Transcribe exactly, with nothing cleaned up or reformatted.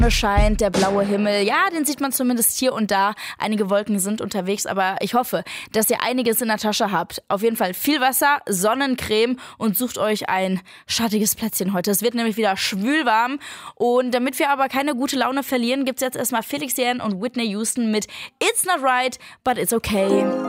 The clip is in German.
scheint, der blaue Himmel, ja, den sieht man zumindest hier und da. Einige Wolken sind unterwegs, aber ich hoffe, dass ihr einiges in der Tasche habt. Auf jeden Fall viel Wasser, Sonnencreme und sucht euch ein schattiges Plätzchen heute. Es wird nämlich wieder schwül warm und damit wir aber keine gute Laune verlieren, gibt's jetzt erstmal Felix Jähn und Whitney Houston mit It's Not Right, but It's Okay.